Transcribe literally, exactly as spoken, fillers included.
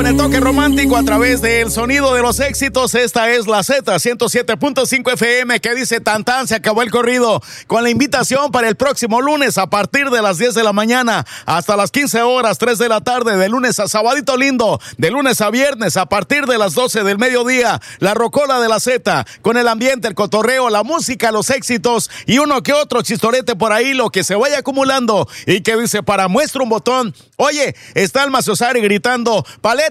En el toque romántico a través del sonido de los éxitos, esta es la Z ciento siete punto cinco F M que dice tan tan, se acabó el corrido, con la invitación para el próximo lunes a partir de las diez de la mañana hasta las quince horas, tres de la tarde, de lunes a sabadito lindo, de lunes a viernes a partir de las doce del mediodía, la rocola de la Z, con el ambiente, el cotorreo, la música, los éxitos y uno que otro chistorete por ahí, lo que se vaya acumulando y que dice para muestra un botón. Oye, está el Maciosari gritando, paleta